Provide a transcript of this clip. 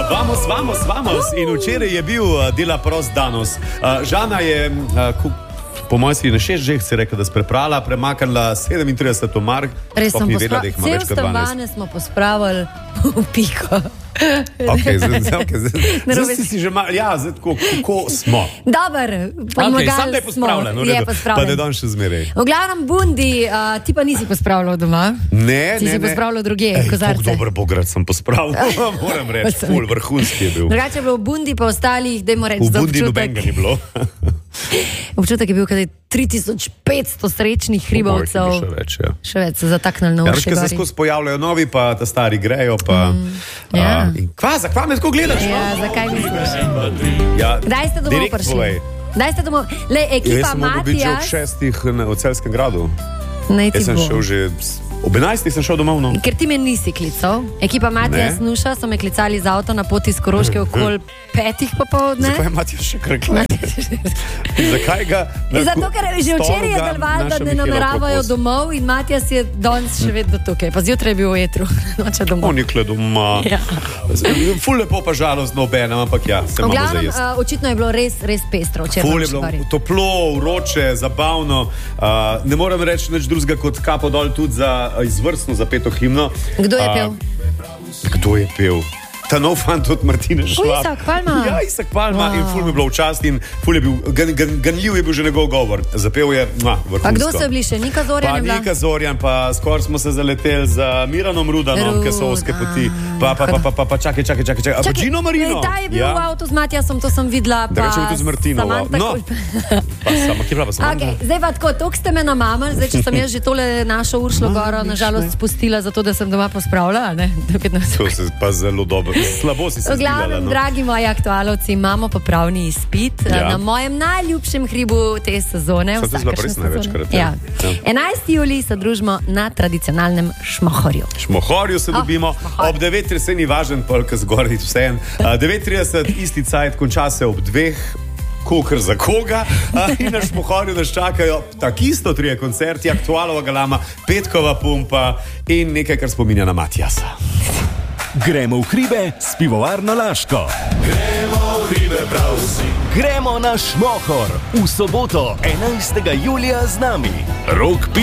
Vamos. In včeraj je bil dela prost danos. Žana je, po mojem si na 6 žeh si rekla, da si preprala, premaknila 37 omar. Res sem pospravila, cel stavane smo pospravili v piko. Zdaj si že malo, zdaj kako smo. Dobar, sam da je pospravljeno, pa ne dan še zmeraj. V glavnem Bundi, ti pa nisi pospravljal doma? Ne. Si pospravljal drugje, kozarce. Kako dober bograd sem pospravljal, moram reči, ful vrhunski je bil. Drugače je bilo v Bundi, pa ostalih, dajmo reči, v Bundi nobenega ni bilo. Občutek je bil, kaj 3500 srečnih hribovcev. Še več se zataknili na uši. Se skozi pojavljajo novi, pa ta stari grejo, pa... Zakaj me tako gledaš? Zakaj misliš? Kdaj ste domov prišli? Kdaj ste domov? Ekipa Matijas... Jaz sem mogel biti že ob 6 v Celjskem gradu. Jaz sem šel že... Ob 11 sem šel domov, no. Ker ti me nisi klical. Ekipa Matijas Nuša so me klicali z avto na poti iz Koroške okoli 5 popoldne. Zakaj je Matijas še krekle? Zakaj ga... Zato, ker že včeraj je delovalo, da ne nameravajo domov in Matijas je danes še vedno tukaj. Pa zjutraj je bil v etru. Noče domov. On je kle doma. Ful lepo pa žalostno obenem, ampak se imamo za jesti. Očitno je bilo res pestro. Ful je bilo toplo, vroče, zabavno. Ne moram reči nič drugega kot kapo dol tudi za izvrstno zapeto himno. Kdo je pel? Kdo je pel? Ta nov fant od Martine Švab. Isak Palma. Ja, Isak Palma. In ful mi je bilo v čast in ful je bil, ganljiv je bil že njegov govor. Zapel je vrhunsko. Pa kdo so bili še? Nika Zorjan je bila? Pa Nika Zorjan, pa skoraj smo se zaleteli z Miranom Rudanom, ki so ovske poti. Pa čakaj. A pa Gino Marino. Ta je bil v avtu z Matijasom, to sem videla. Drugače je bil tudi z Martino. No. Pa sama, kje bila pa Samanta? Zdaj pa tako, toliko ste me namamali, zdaj če sem jaz že tole našo Uršlo goro nažalost spustila, zato da sem doma pospravila, ne? To se pa zelo dobro. Slabo si se zdela. V glavnem, dragi moji aktualovci, imamo popravni izpit na mojem najljubšem hribu te sezone. To je zelo res največkrat. 11. julij se družimo na tradicionalnem Šmohorju. Šmohorju se dobimo ob 9:30, se ni važen, polk zgoraj vse. 9:30, isti cajt, konča se ob 2. Kokr za koga. In na Šmohorju nas čakajo takisto 3 koncerti, Aktualova galama, Petkova pumpa in nekaj, kar spominja na Matijasa. Gremo v hribe s pivovarno Laško. Gremo v hribe prav vsi. Gremo na Šmohor v soboto 11. julija z nami. Rok